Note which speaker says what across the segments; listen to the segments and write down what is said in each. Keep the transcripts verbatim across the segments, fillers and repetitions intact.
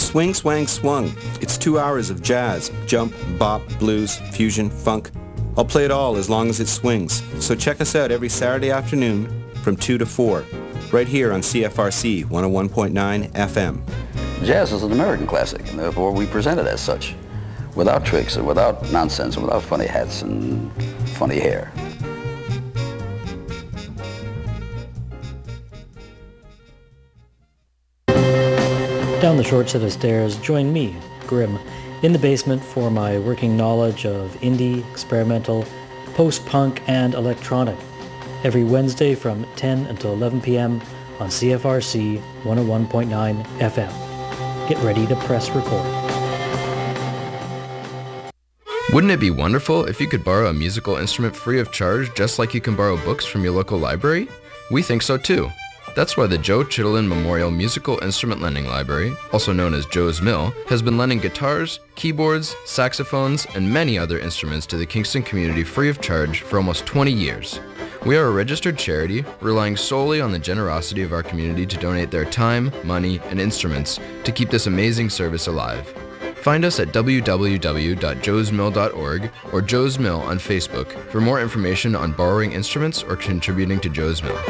Speaker 1: Swing, Swang, Swung. It's two hours of jazz, jump, bop, blues, fusion, funk. I'll play it all as long as it swings. So check us out every Saturday afternoon from two to four, right here on C F R C one oh one point nine F M.
Speaker 2: Jazz is an American classic, and therefore we present it as such, without tricks and without nonsense and without funny hats and funny hair.
Speaker 3: Down the short set of stairs, join me, Grim, in the basement for my working knowledge of indie, experimental, post-punk, and electronic, every Wednesday from ten until eleven p.m. on C F R C one oh one point nine F M. Get ready to press record.
Speaker 4: Wouldn't it be wonderful if you could borrow a musical instrument free of charge just like you can borrow books from your local library? We think so too. That's why the Joe Chittenden Memorial Musical Instrument Lending Library, also known as Joe's Mill, has been lending guitars, keyboards, saxophones, and many other instruments to the Kingston community free of charge for almost twenty years. We are a registered charity, relying solely on the generosity of our community to donate their time, money, and instruments to keep this amazing service alive. Find us at w w w dot joes mill dot org or Joe's Mill on Facebook for more information on borrowing instruments or contributing to Joe's Mill.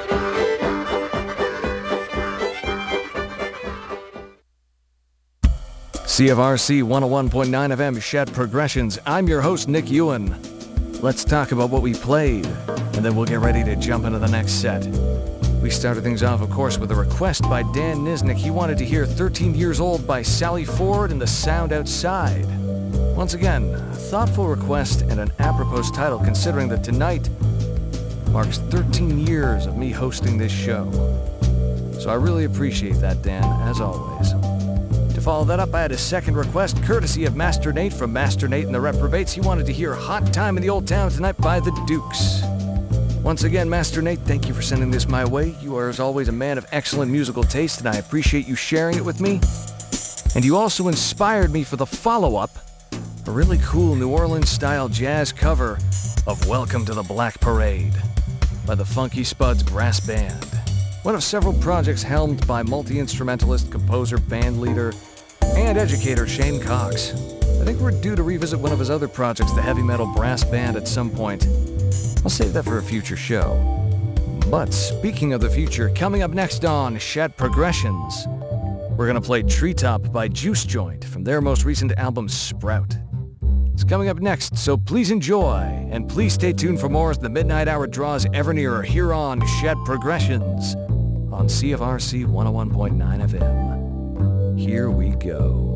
Speaker 5: C F R C one oh one point nine F M Shed Progressions. I'm your host, Nick Ewan. Let's talk about what we played, and then we'll get ready to jump into the next set. We started things off, of course, with a request by Dan Nisnik. He wanted to hear thirteen Years Old by Sally Ford and the Sound Outside. Once again, a thoughtful request and an apropos title, considering that tonight marks thirteen years of me hosting this show. So I really appreciate that, Dan, as always. To follow that up, I had a second request, courtesy of Master Nate from Master Nate and the Reprobates. He wanted to hear Hot Time in the Old Town Tonight by the Dukes. Once again, Master Nate, thank you for sending this my way. You are, as always, a man of excellent musical taste, and I appreciate you sharing it with me. And you also inspired me for the follow-up, a really cool New Orleans-style jazz cover of Welcome to the Black Parade by the Funky Spuds Brass Band. One of several projects helmed by multi-instrumentalist, composer, band leader, and educator Shane Cox. I think we're due to revisit one of his other projects, the Heavy Metal Brass Band, at some point. I'll save that for a future show. But speaking of the future, coming up next on Shed Progressions, we're going to play Treetop by Juice Joint from their most recent album, Sprout. It's coming up next, so please enjoy, and please stay tuned for more as the midnight hour draws ever nearer here on Shed Progressions on C F R C one oh one point nine F M. Here we go.